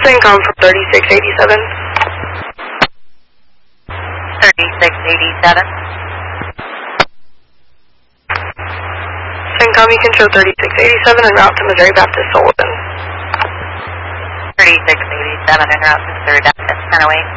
Syncom from 3687. 3687. Syncom, you can show 3687 en route to Missouri Baptist Sullivan. 3687 en route to Missouri Baptist, 1008.